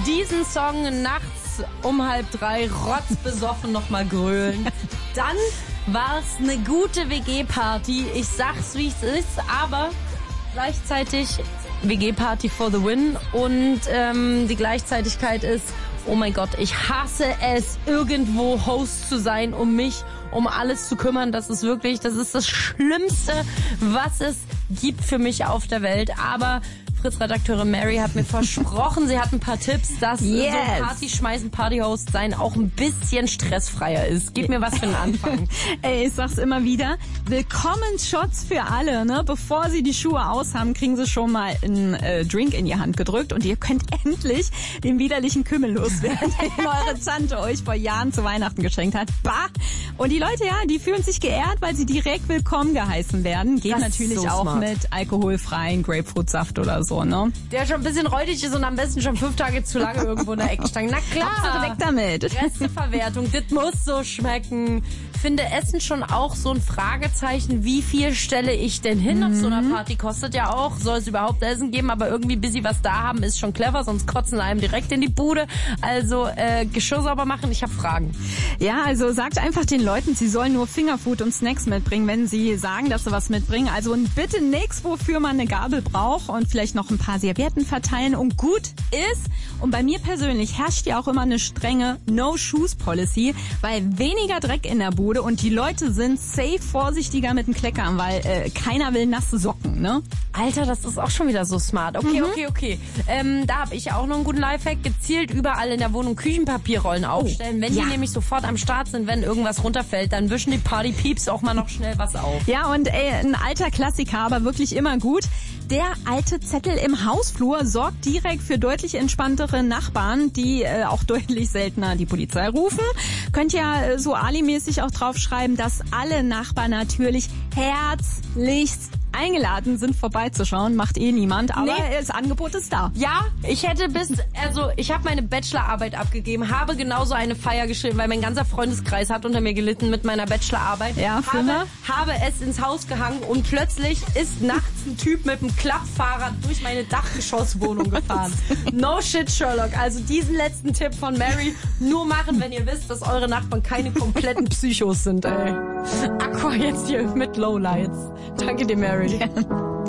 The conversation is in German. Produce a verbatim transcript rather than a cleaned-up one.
diesen Song nachts um halb drei rotzbesoffen nochmal grölen. Dann war es eine gute W G-Party. Ich sag's, wie es ist, aber gleichzeitig W G-Party for the win. Und ähm, die Gleichzeitigkeit ist, oh mein Gott, ich hasse es, irgendwo Host zu sein, um mich um alles zu kümmern. Das ist wirklich, das ist das Schlimmste, was es gibt für mich auf der Welt. Aber Fritz-Redakteurin Mary hat mir versprochen, sie hat ein paar Tipps, dass yes. so Party-Schmeißen, Party-Host sein auch ein bisschen stressfreier ist. Gib mir was für einen Anfang. Ey, ich sag's immer wieder, Willkommensshots für alle, ne? Bevor sie die Schuhe aus haben, kriegen sie schon mal einen äh, Drink in die Hand gedrückt und ihr könnt endlich den widerlichen Kümmel loswerden, den eure Tante euch vor Jahren zu Weihnachten geschenkt hat. Bah! Und die Leute, ja, die fühlen sich geehrt, weil sie direkt willkommen geheißen werden. Geht das natürlich so auch smart. mit alkoholfreien Grapefruitsaft oder so, ne? Der schon ein bisschen räudig ist und am besten schon fünf Tage zu lange irgendwo in der Ecke stangen. Na klar. Hauptsache weg damit. Resteverwertung, das muss so schmecken. Finde Essen schon auch so ein Fragezeichen, wie viel stelle ich denn hin auf so einer Party? Kostet ja auch, soll es überhaupt Essen geben, aber irgendwie bis sie was da haben, ist schon clever, sonst kotzen einem direkt in die Bude. Also äh, Geschirr sauber machen, ich habe Fragen. Ja, also sagt einfach den Leuten, sie sollen nur Fingerfood und Snacks mitbringen, wenn sie sagen, dass sie was mitbringen. Also bitte nichts, wofür man eine Gabel braucht und vielleicht noch ein paar Servietten verteilen und gut ist. Und bei mir persönlich herrscht ja auch immer eine strenge No-Shoes-Policy, weil weniger Dreck in der Bude und die Leute sind safe vorsichtiger mit dem Kleckern, weil äh, keiner will nasse Socken, ne? Alter, das ist auch schon wieder so smart. Okay, mhm. okay, okay. Ähm, da habe ich auch noch einen guten Lifehack. Gezielt überall in der Wohnung Küchenpapierrollen aufstellen. Oh, wenn ja. die nämlich sofort am Start sind, wenn irgendwas runterfällt, dann wischen die Party-Peeps auch mal noch schnell was auf. Ja, und ey, ein alter Klassiker, aber wirklich immer gut. Der alte Zettel im Hausflur sorgt direkt für deutlich entspanntere Nachbarn, die äh, auch deutlich seltener die Polizei rufen. Könnt ja äh, so alimäßig auch draufschreiben, dass alle Nachbarn natürlich herzlichst eingeladen sind, vorbeizuschauen. Macht eh niemand, aber nee. das Angebot ist da. Ja, ich hätte bis, also ich habe meine Bachelorarbeit abgegeben, habe genauso eine Feier geschrieben, weil mein ganzer Freundeskreis hat unter mir gelitten mit meiner Bachelorarbeit. Ja, habe, habe es ins Haus gehangen und plötzlich ist nachts ein Typ mit einem Klappfahrrad durch meine Dachgeschosswohnung gefahren. No shit, Sherlock. Also diesen letzten Tipp von Mary nur machen, wenn ihr wisst, dass eure Nachbarn keine kompletten Psychos sind, ey. Aqua jetzt hier mit Lowlights. Danke dir, Mary. Yeah.